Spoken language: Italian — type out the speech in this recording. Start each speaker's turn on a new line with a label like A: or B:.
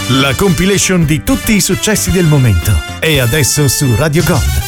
A: La compilation di tutti i successi del momento è adesso su Radio God.